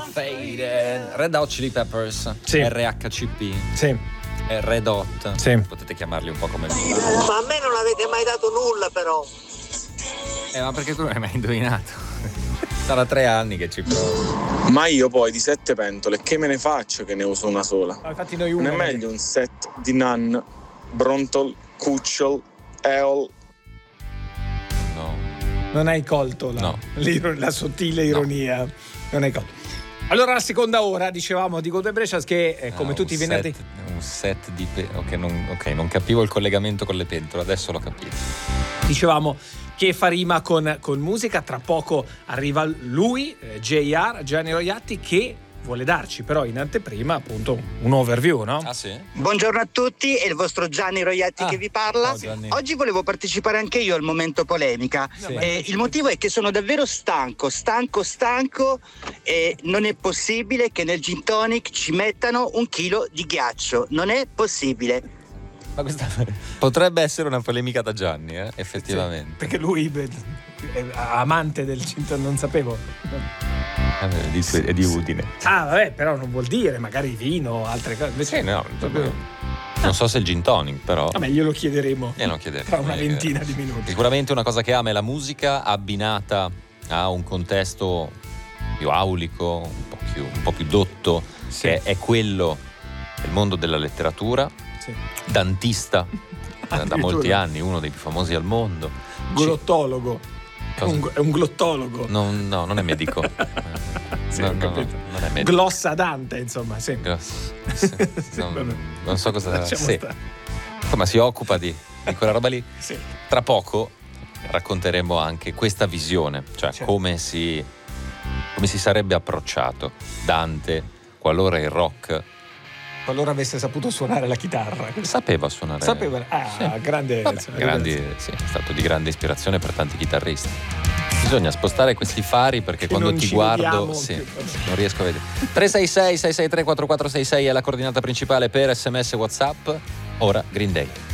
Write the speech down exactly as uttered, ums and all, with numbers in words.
Faded. Red Hot Chili Peppers, Sì. R H C P, Sì. eh, Red Hot, Sì. potete chiamarli un po' come Ma a me non avete mai dato nulla, però. eh, ma perché tu non hai mai indovinato? Sarà tre anni che ci provo. Ma io poi di sette pentole che me ne faccio che ne uso una sola? No, infatti noi Non uno. è meglio un set di Nan, Brontol, Cucciol, Eol? No. Non hai colto la, No. la sottile ironia. No. Non hai colto. Allora, la seconda ora, dicevamo di Gold Brescias che eh, come Ah, tutti i un venerdì. set, un set di pe- ok, non, ok, non capivo il collegamento con le pentole, adesso l'ho capito. Dicevamo che fa rima con, con musica. Tra poco arriva lui, eh, J R, Gianni Roiatti, che vuole darci però in anteprima appunto un overview, no? Ah sì? Buongiorno a tutti, è il vostro Gianni Roiatti Ah, che vi parla. ciao, Gianni. Oggi volevo partecipare anche io al momento polemica. Sì. Eh, il motivo è che sono davvero stanco, stanco, stanco e non è possibile che nel gin tonic ci mettano un chilo di ghiaccio. Non è possibile. Ma questa potrebbe essere una polemica da Gianni, eh? Effettivamente. Perché lui beh, è amante del cinto, non sapevo. Eh, di, è di Udine. Ah, vabbè, però non vuol dire, magari vino, altre cose. Invece Sì, no, proprio. non so se il gin tonic, però Vabbè, glielo chiederemo glielo chiederemo. tra una ventina di minuti. Sicuramente una cosa che ama è la musica abbinata a un contesto più aulico, un po' più, un po' più dotto, Sì. che è quello del mondo della letteratura. Sì. Dantista da, da Addirittura. molti anni, uno dei più famosi al mondo. Glottologo. È Cosa? un, è un glottologo. Non, no, non è medico. Sì, no, ho no, capito. non è medico. Glossadante, insomma, sì. Gross. Sì, Sì, non, vabbè. non so cosa. Lasciamo Sì. stare. Insomma, si occupa di, di quella roba lì. Sì. Tra poco racconteremo anche questa visione, cioè Certo. come si, come si sarebbe approcciato Dante qualora il rock Qualora avesse saputo suonare la chitarra. sapeva suonare. Sapeva. Ah, Sì. grande. Vabbè, insomma, grandi, rivelazione. sì, è stato di grande ispirazione per tanti chitarristi. Bisogna spostare questi fari perché Che quando non ti ci guardo vediamo sì, più. non riesco a vedere. tre sei sei sei sei tre quattro quattro sei sei è la coordinata principale per S M S WhatsApp. Ora Green Day.